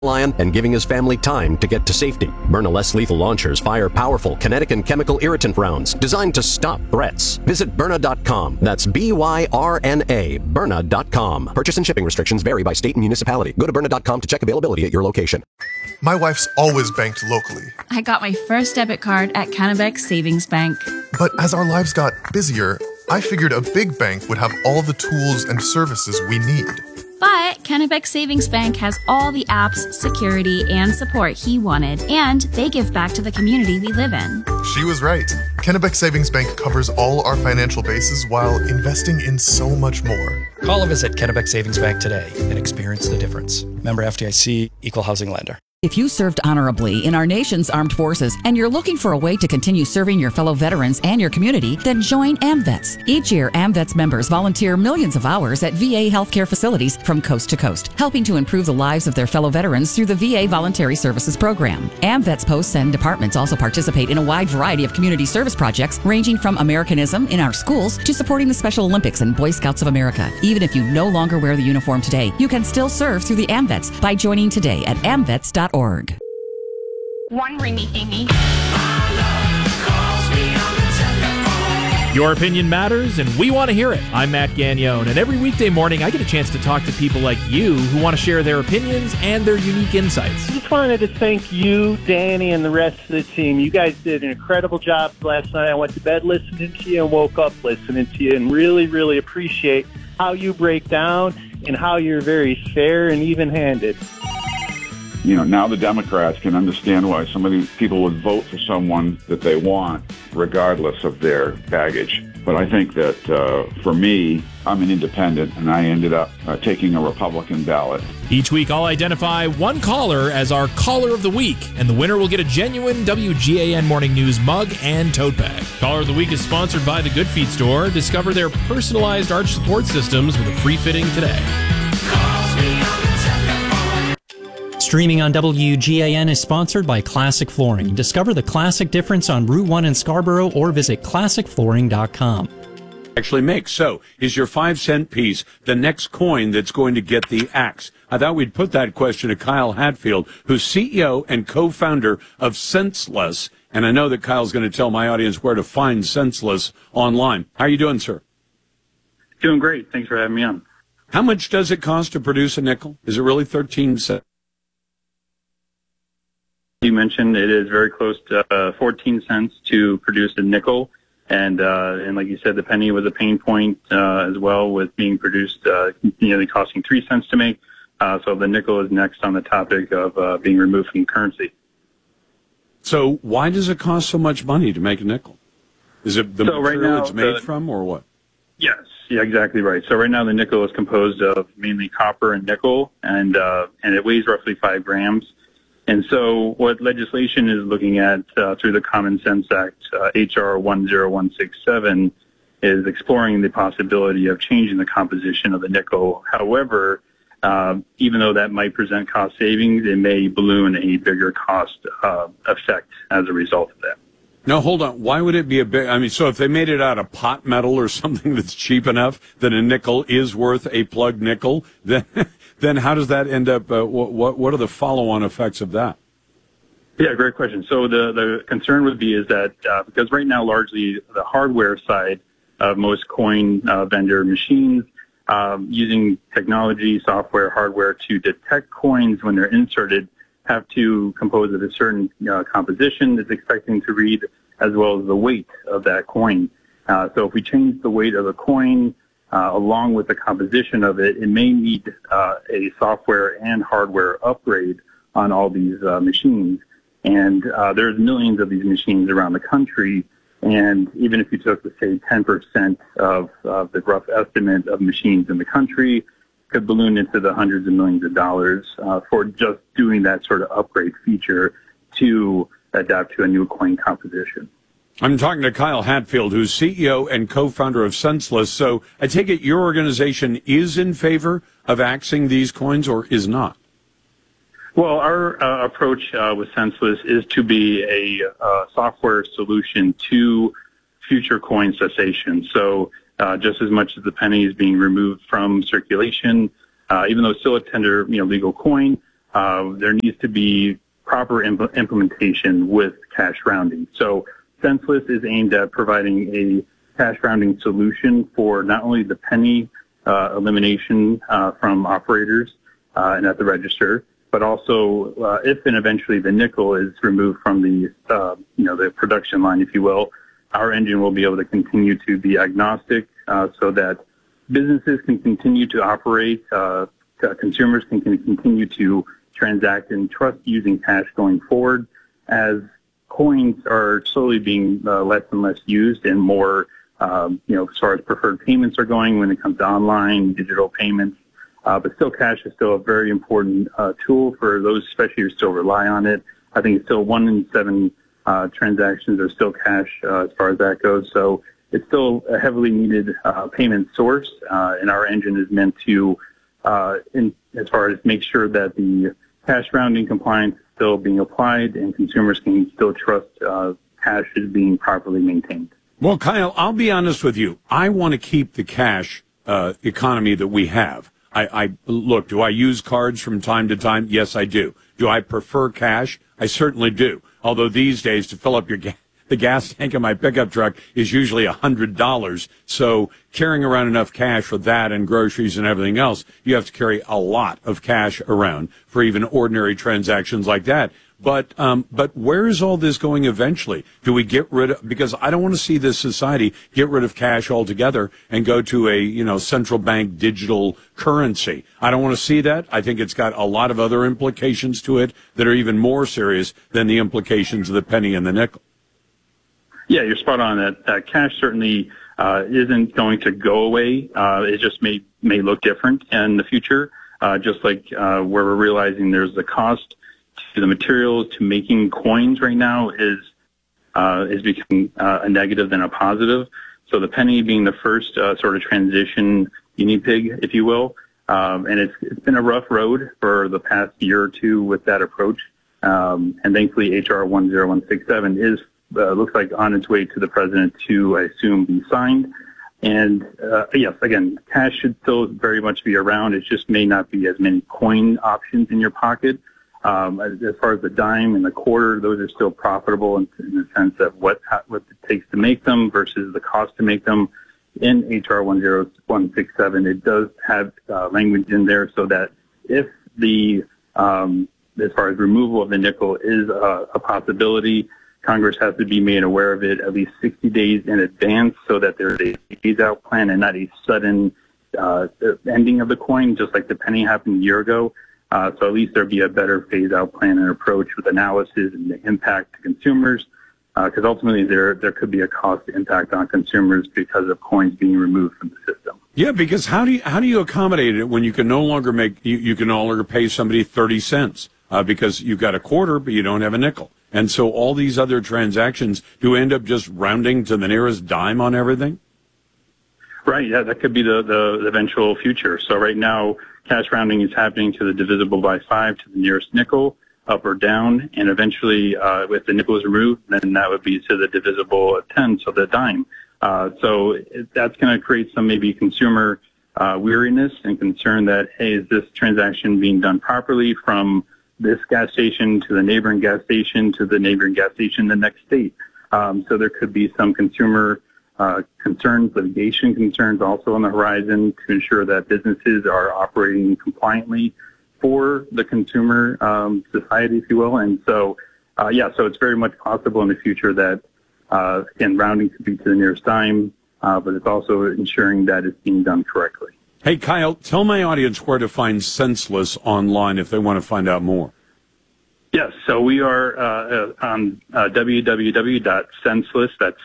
Lion and giving his family time to get to safety. Byrna less lethal launchers fire powerful kinetic and chemical irritant rounds designed to stop threats. Visit Byrna.com. That's Byrna. Byrna.com. Purchase and shipping restrictions vary by state and municipality. Go to Byrna.com to check availability at your location. My wife's always banked locally. I got my first debit card at Kennebec Savings Bank. But as our lives got busier, I figured a big bank would have all the tools and services we need. But Kennebec Savings Bank has all the apps, security, and support he wanted, and they give back to the community we live in. She was right. Kennebec Savings Bank covers all our financial bases while investing in so much more. Call or visit Kennebec Savings Bank today and experience the difference. Member FDIC, Equal Housing Lender. If you served honorably in our nation's armed forces and you're looking for a way to continue serving your fellow veterans and your community, then join AMVETS. Each year, AMVETS members volunteer millions of hours at VA healthcare facilities from coast to coast, helping to improve the lives of their fellow veterans through the VA Voluntary Services Program. AMVETS posts and departments also participate in a wide variety of community service projects, ranging from Americanism in our schools to supporting the Special Olympics and Boy Scouts of America. Even if you no longer wear the uniform today, you can still serve through the AMVETS by joining today at amvets.org. One ringy dingy. Your opinion matters, and we want to hear it. I'm Matt Gagnon, and every weekday morning I get a chance to talk to people like you who want to share their opinions and their unique insights. I just wanted to thank you, Danny, and the rest of the team. You guys did an incredible job last night. I went to bed listening to you and woke up listening to you, and really, really appreciate how you break down and how you're very fair and even-handed. You know, now the Democrats can understand why some of these people would vote for someone that they want, regardless of their baggage. But I think that for me, I'm an independent, and I ended up taking a Republican ballot. Each week, I'll identify one caller as our Caller of the Week, and the winner will get a genuine WGAN Morning News mug and tote bag. Caller of the Week is sponsored by the Good Feet Store. Discover their personalized arch support systems with a free fitting today. Streaming on WGAN is sponsored by Classic Flooring. Discover the classic difference on Route 1 in Scarborough or visit classicflooring.com. Actually make. So, is your 5-cent piece the next coin that's going to get the axe? I thought we'd put that question to Kyle Hatfield, who's CEO and co-founder of Senseless. And I know that Kyle's going to tell my audience where to find Senseless online. How are you doing, sir? Doing great. Thanks for having me on. How much does it cost to produce a nickel? Is it really 13 cents? You mentioned it is very close to 14 cents to produce a nickel, and like you said, the penny was a pain point as well with being produced nearly costing 3 cents to make. So the nickel is next on the topic of being removed from currency. So why does it cost so much money to make a nickel? Is it the material right now, it's made from, or what? Yes, yeah, exactly right. So right now the nickel is composed of mainly copper and nickel, and it weighs roughly 5 grams. And so what legislation is looking at through the Common Sense Act, H.R. 10167, is exploring the possibility of changing the composition of the nickel. However, even though that might present cost savings, it may balloon a bigger cost effect as a result of that. No, hold on. Why would it be a big... I mean, so if they made it out of pot metal or something that's cheap enough that a nickel is worth a plug nickel, then how does that end up... what are the follow-on effects of that? Yeah, great question. So the concern would be is that because right now largely the hardware side of most coin vendor machines using technology, software, hardware to detect coins when they're inserted have to compose of a certain composition that's expecting to read, as well as the weight of that coin. So if we change the weight of the coin along with the composition of it, it may need a software and hardware upgrade on all these machines. And there's millions of these machines around the country. And even if you took, let's say, 10% of the rough estimate of machines in the country, could balloon into the hundreds of millions of dollars for just doing that sort of upgrade feature to adapt to a new coin composition. I'm talking to Kyle Hatfield, who's CEO and co-founder of Senseless. So I take it your organization is in favor of axing these coins or is not? Well, our approach with Senseless is to be a software solution to future coin cessation. So just as much as the penny is being removed from circulation, even though it's still a tender, legal coin, there needs to be proper implementation with cash rounding. So Senseless is aimed at providing a cash rounding solution for not only the penny elimination from operators and at the register, but also if and eventually the nickel is removed from the the production line, if you will, our engine will be able to continue to be agnostic so that businesses can continue to operate, consumers can continue to transact and trust using cash going forward, as coins are slowly being less and less used and more, as far as preferred payments are going when it comes to online digital payments. But still, cash is still a very important tool for those, especially who still rely on it. I think it's still 1 in 7 transactions are still cash as far as that goes. So it's still a heavily needed payment source, and our engine is meant to, as far as make sure that the cash rounding compliance is still being applied and consumers can still trust cash is being properly maintained. Well, Kyle, I'll be honest with you. I want to keep the cash economy that we have. Look, do I use cards from time to time? Yes, I do. Do I prefer cash? I certainly do. Although these days, to fill up the gas tank of my pickup truck is usually $100. So carrying around enough cash for that and groceries and everything else, you have to carry a lot of cash around for even ordinary transactions like that. But where is all this going eventually? Do we get rid of, because I don't want to see this society get rid of cash altogether and go to a, central bank digital currency. I don't want to see that. I think it's got a lot of other implications to it that are even more serious than the implications of the penny and the nickel. Yeah, you're spot on that. Cash certainly isn't going to go away. It just may look different in the future, just like where we're realizing there's the cost to the materials to making coins right now is becoming a negative than a positive. So the penny being the first sort of transition guinea pig, if you will, and it's been a rough road for the past year or two with that approach. And thankfully, HR 10167 is looks like on its way to the president to, I assume, be signed. And yes, again, cash should still very much be around. It just may not be as many coin options in your pocket. As far as the dime and the quarter, those are still profitable in the sense of what it takes to make them versus the cost to make them. In HR 10167, it does have language in there so that if the as far as removal of the nickel is a possibility, Congress has to be made aware of it at least 60 days in advance so that there's a phase-out plan and not a sudden ending of the coin, just like the penny happened a year ago. So at least there'd be a better phase-out plan and approach with analysis and the impact to consumers, because ultimately there could be a cost impact on consumers because of coins being removed from the system. Yeah, because how do you accommodate it when you can no longer you can no longer pay somebody 30 cents because you've got a quarter but you don't have a nickel, and so all these other transactions do end up just rounding to the nearest dime on everything. Right. Yeah, that could be the eventual future. So right now, cash rounding is happening to the divisible by 5 to the nearest nickel, up or down, and eventually, if the nickel is removed, then that would be to the divisible of 10, so the dime. So that's going to create some maybe consumer weariness and concern that, hey, is this transaction being done properly from this gas station to the neighboring gas station to the neighboring gas station in the next state? So there could be some consumer concerns, litigation concerns also on the horizon to ensure that businesses are operating compliantly for the consumer society, if you will. And so, so it's very much possible in the future that, again, rounding could be to the nearest dime, but it's also ensuring that it's being done correctly. Hey, Kyle, tell my audience where to find Senseless online if they want to find out more. Yes, so we are on www.senseless, that's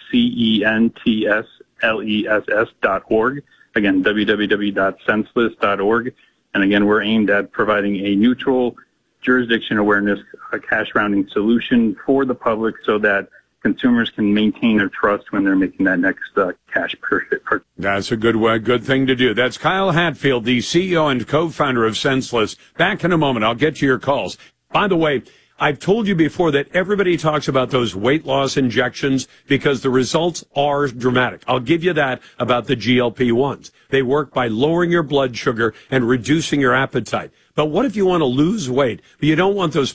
CENTSLESS.org. Again, www.senseless.org. And again, we're aimed at providing a neutral jurisdiction awareness cash rounding solution for the public so that consumers can maintain their trust when they're making that next cash purchase. That's a good thing to do. That's Kyle Hatfield, the CEO and co-founder of Senseless. Back in a moment. I'll get to your calls. By the way, I've told you before that everybody talks about those weight loss injections because the results are dramatic. I'll give you that about the GLP-1s. They work by lowering your blood sugar and reducing your appetite. But what if you want to lose weight, but you don't want those